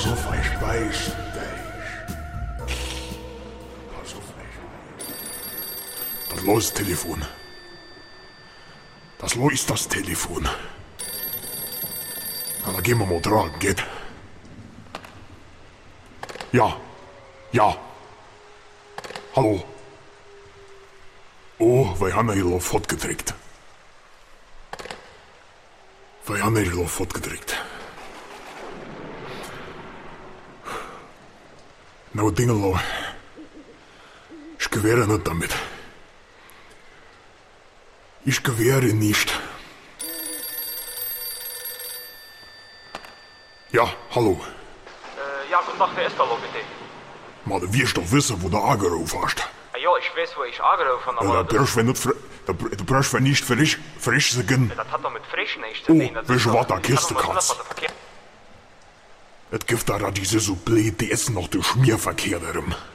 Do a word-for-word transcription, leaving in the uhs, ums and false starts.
Pass auf, ich weiß dich. Pass auf, ich. Das los Telefon. Das lo ist das Telefon. Na, da gehen wir mal dran, geht. Ja. Ja. Hallo. Oh, wir haben hier noch fortgedrückt. Wir haben hier noch fortgedrückt. Nou, Dingelo. Ich gewähre nicht damit. Ich gewähre nicht. Ja, hallo. Äh, ja, guten Tag, wer ist da noch bitte? Maar du wirst doch wissen, wo du angerufen hast. Ja, ich weiß, wo ich angerufen habe. Ja, da brauchst du nicht, fr da, da brauchst du nicht frisch, frisch sagen. Das hat doch mit frisch nichts zu tun. Oh, weißt du was, da Kiste kannst. Es gibt da diese so blöd, die essen noch den Schmierverkehr darum.